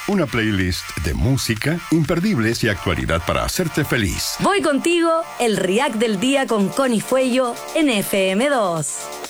Una playlist de música, imperdibles y actualidad para hacerte feliz. Voy contigo, el React del día con Connie Fuello en FM2.